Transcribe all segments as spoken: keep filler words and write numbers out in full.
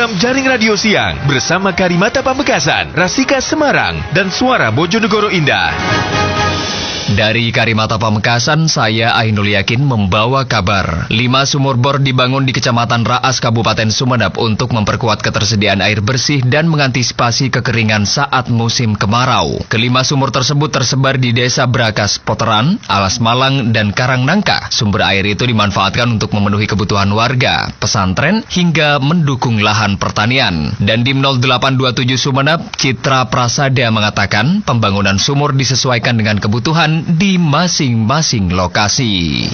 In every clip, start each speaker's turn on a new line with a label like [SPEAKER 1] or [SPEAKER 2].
[SPEAKER 1] program Jaring Radio Siang bersama Karimata Pamekasan, Rasika Semarang, dan Suara Bojonegoro Indah.
[SPEAKER 2] Dari Karimata Pamekasan, saya Ainul Yakin membawa kabar. Lima sumur bor dibangun di Kecamatan Raas, Kabupaten Sumeneb untuk memperkuat ketersediaan air bersih dan mengantisipasi kekeringan saat musim kemarau. Kelima sumur tersebut tersebar di Desa Brakas, Poteran, Alas Malang, dan Karangnangka. Sumber air itu dimanfaatkan untuk memenuhi kebutuhan warga, pesantren, hingga mendukung lahan pertanian. Dan di nol delapan dua tujuh Sumeneb, Citra Prasada mengatakan pembangunan sumur disesuaikan dengan kebutuhan di masing-masing lokasi.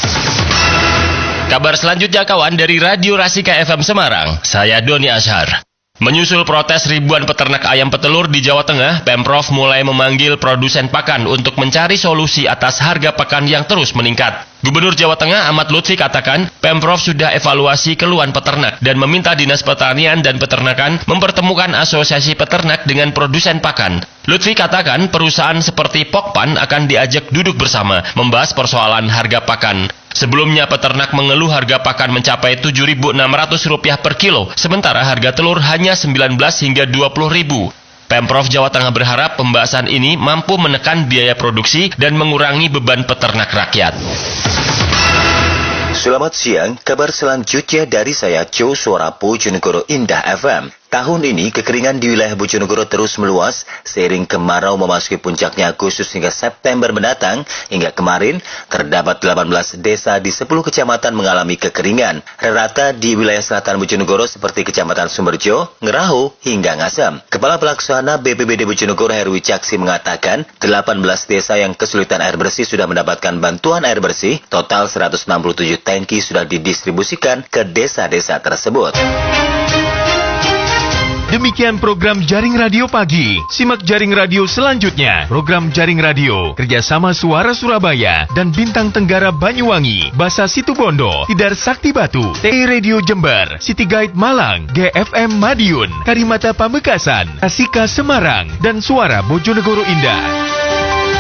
[SPEAKER 3] Kabar selanjutnya kawan dari Radio Rasika F M Semarang, saya Doni Ashar. Menyusul protes ribuan peternak ayam petelur di Jawa Tengah, Pemprov mulai memanggil produsen pakan untuk mencari solusi atas harga pakan yang terus meningkat. Gubernur Jawa Tengah Ahmad Lutfi katakan, Pemprov sudah evaluasi keluhan peternak dan meminta Dinas Pertanian dan Peternakan mempertemukan asosiasi peternak dengan produsen pakan. Lutfi katakan perusahaan seperti Pokpan akan diajak duduk bersama membahas persoalan harga pakan. Sebelumnya peternak mengeluh harga pakan mencapai tujuh ribu enam ratus rupiah per kilo, sementara harga telur hanya sembilan belas hingga dua puluh ribu. Pemprov Jawa Tengah berharap pembahasan ini mampu menekan biaya produksi dan mengurangi beban peternak rakyat.
[SPEAKER 4] Selamat siang, kabar selanjutnya dari saya Jo Suara Bojonegoro Indah F M. Tahun ini kekeringan di wilayah Bojonegoro terus meluas seiring kemarau memasuki puncaknya Agustus hingga September mendatang. Hingga kemarin terdapat delapan belas desa di sepuluh kecamatan mengalami kekeringan. Rata di wilayah selatan Bojonegoro seperti Kecamatan Sumberjo, Ngerahu hingga Ngasem. Kepala Pelaksana B P B D Bojonegoro Heru Wicaksi mengatakan delapan belas desa yang kesulitan air bersih sudah mendapatkan bantuan air bersih. Total seratus enam puluh tujuh tangki sudah didistribusikan ke desa-desa tersebut.
[SPEAKER 1] Demikian program Jaring Radio Pagi. Simak Jaring Radio selanjutnya. Program Jaring Radio kerjasama Suara Surabaya dan Bintang Tenggara Banyuwangi, Basa Situbondo, Tidar Sakti Batu, T I Radio Jember, City Guide Malang, G F M Madiun, Karimata Pamekasan, Rasika Semarang, dan Suara Bojonegoro Indah.